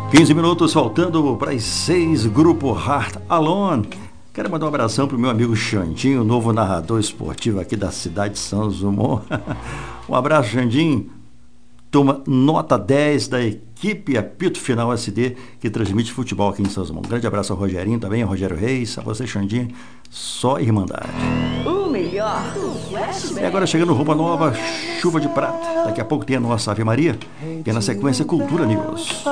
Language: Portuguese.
15 minutos faltando para as 6, Grupo Heart Alone. Quero mandar um abração pro meu amigo Xandinho, novo narrador esportivo aqui da cidade de São Zumon. Um abraço, Xandinho. Toma nota 10 da equipe Apito Final SD, que transmite futebol aqui em São Zumon. Um grande abraço ao Rogerinho também, ao Rogério Reis, a você, Xandinho. Só irmandade. O melhor do Flashback. E agora chegando Roupa Nova, Chuva de Prata. Daqui a pouco tem a nossa Ave Maria. E na sequência, Cultura News.